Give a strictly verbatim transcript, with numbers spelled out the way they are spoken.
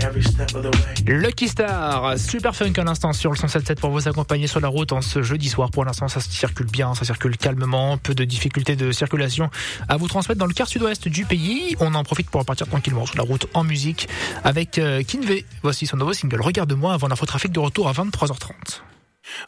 Lucky Star, super funk à l'instant sur le cent sept virgule sept pour vous accompagner sur la route en ce jeudi soir. Pour l'instant, ça circule bien, ça circule calmement, peu de difficultés de circulation à vous transmettre dans le quart sud-ouest du pays. On en profite pour repartir tranquillement sur la route en musique avec Kinvey. Voici son nouveau single Regarde-moi avant l'infotrafic de retour à vingt-trois heures trente.